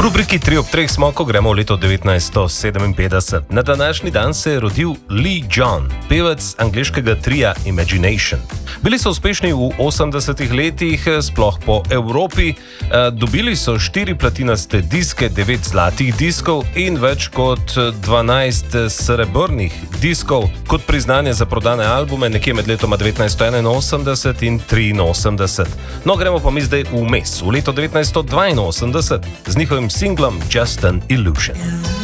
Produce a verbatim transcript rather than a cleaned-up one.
V rubriki tri ob treh smo, ko gremo v leto devetnajststo sedeminpetdeset. Na današnji dan se je rodil Lee John, pevec angleškega tria Imagination. Bili so uspešni v osemdesetih letih, sploh po Evropi. Dobili so štiri platinaste diske, devet zlatih diskov in več kot dvanajst srebrnih diskov kot priznanje za prodane albume nekje med letoma devetnajststo enainosemdeset in triinosemdeset. No, gremo pa mi zdaj vmes, v leto devetnajststo dvainosemdeset z njihovim singlom Just an Illusion.